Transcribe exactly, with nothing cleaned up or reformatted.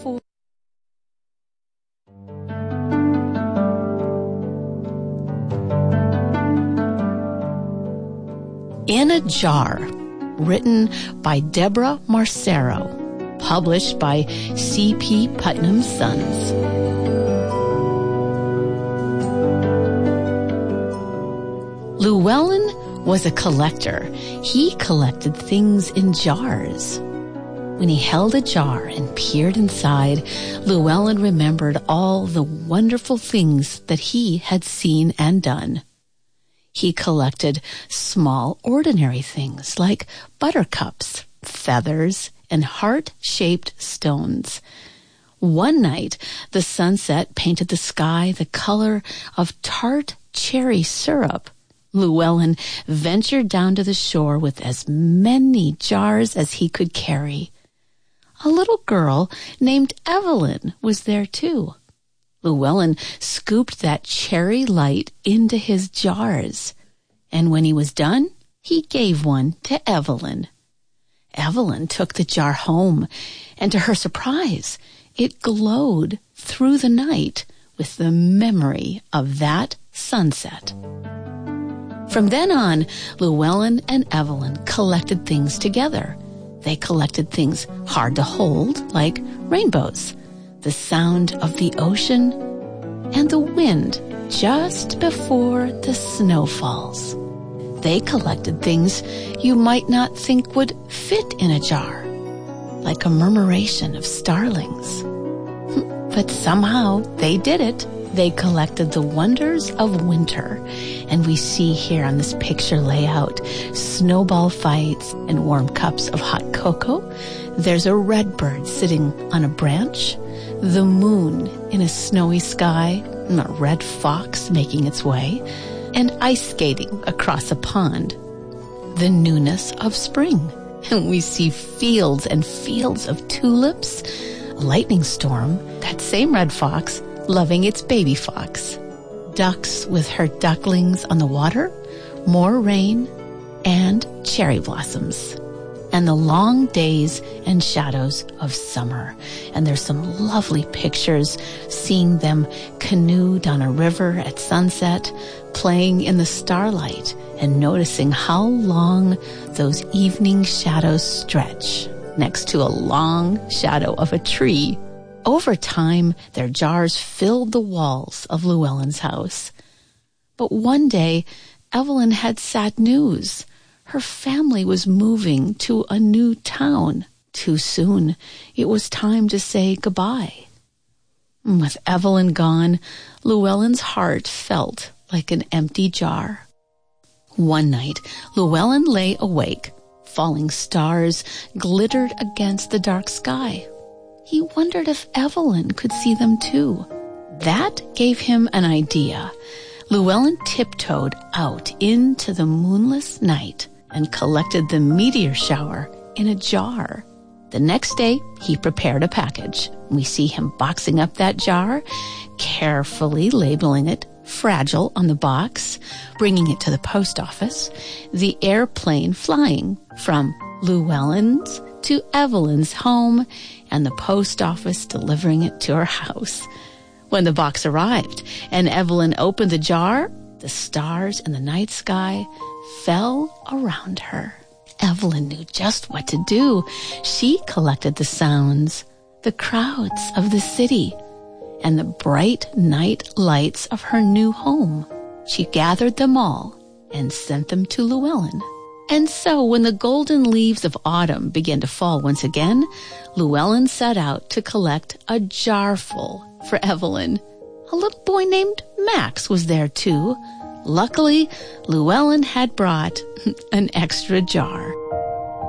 for In a Jar, written by Deborah Marcero, published by C P Putnam Sons. Llewellyn was a collector. He collected things in jars. When he held a jar and peered inside, Llewellyn remembered all the wonderful things that he had seen and done. He collected small, ordinary things like buttercups, feathers, and heart-shaped stones. One night, the sunset painted the sky the color of tart cherry syrup. Llewellyn ventured down to the shore with as many jars as he could carry. A little girl named Evelyn was there too. Llewellyn scooped that cherry light into his jars, and when he was done, he gave one to Evelyn. Evelyn took the jar home, and to her surprise, it glowed through the night with the memory of that sunset. From then on, Llewellyn and Evelyn collected things together. They collected things hard to hold, like rainbows, the sound of the ocean, and the wind just before the snow falls. They collected things you might not think would fit in a jar, like a murmuration of starlings. But somehow they did it. They collected the wonders of winter, and we see here on this picture layout snowball fights and warm cups of hot cocoa. There's a redbird sitting on a branch, the moon in a snowy sky, and a red fox making its way, and ice skating across a pond. The newness of spring, and we see fields and fields of tulips, a lightning storm, that same red fox loving its baby fox, ducks with her ducklings on the water, more rain, and cherry blossoms, and the long days and shadows of summer. And there's some lovely pictures seeing them canoed on a river at sunset, playing in the starlight, and noticing how long those evening shadows stretch next to a long shadow of a tree. Over time, their jars filled the walls of Llewellyn's house. But one day, Evelyn had sad news. Her family was moving to a new town. Too soon, it was time to say goodbye. With Evelyn gone, Llewellyn's heart felt like an empty jar. One night, Llewellyn lay awake. Falling stars glittered against the dark sky. He wondered if Evelyn could see them too. That gave him an idea. Llewellyn tiptoed out into the moonless night and collected the meteor shower in a jar. The next day, he prepared a package. We see him boxing up that jar, carefully labeling it Fragile on the box, bringing it to the post office, the airplane flying from Llewellyn's to Evelyn's home, and the post office delivering it to her house. When the box arrived and Evelyn opened the jar, the stars in the night sky fell around her. Evelyn knew just what to do. She collected the sounds, the crowds of the city, and the bright night lights of her new home. She gathered them all and sent them to Llewellyn. And so when the golden leaves of autumn began to fall once again, Llewellyn set out to collect a jarful for Evelyn. A little boy named Max was there too. Luckily, Llewellyn had brought an extra jar.